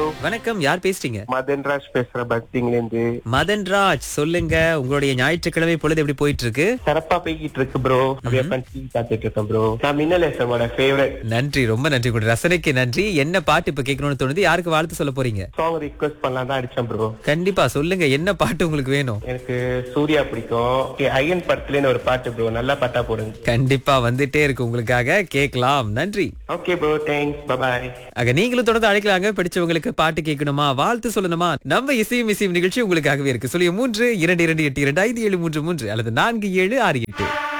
வணக்கம், யார் பேசுறீங்க? மதன்ராஜ் பேசுறேன் பக்திங்ல இருந்து. மதன்ராஜ், சொல்லுங்க. உங்களுடைய ஞாயிற்றுக்கிழமை பொழுது எப்படி போயிட்டு இருக்கு? சிறப்பா போய்கிட்டு இருக்கு ப்ரோ. அப்படியே டிவி பார்த்துட்டு இருக்கேன் ப்ரோ. நான் மின்னல் எஃப்எம்மோட ஃபேவரட். நன்றி, ரொம்ப நன்றி. உங்களுடைய ரசனைக்கு நன்றி. என்ன பாட்டு இப்ப கேட்கணும்னு தோணுது? யாருக்கு வாழ்த்து சொல்ல போறீங்க? சாங் ரிக்வெஸ்ட் பண்ணலாம் தான் அடிச்சேன் ப்ரோ. கண்டிப்பா சொல்லுங்க, என்ன பாட்டு உங்களுக்கு வேணும்? எனக்கு சூர்யா பிடிக்கும். அயன் படத்துலன்னு ஒரு பாட்டு ப்ரோ, நல்ல பாட்டா போடுங்க. கண்டிப்பா வந்துட்டே இருக்கு உங்களுக்காக, கேட்கலாம். நன்றி. Okay bro, thanks, by. ஆக நீங்களும் தொடர்ந்து அழைக்கலாங்க. படிச்சவங்களுக்கு பாட்டு கேட்கணுமா, வாழ்த்து சொல்லணுமா, நம்ம இசையும் இசையும் நிகழ்ச்சி உங்களுக்காகவே இருக்கு. சொல்லிய 3 2 2 8 2 5 7 3 3 அல்லது 4 7 6 8.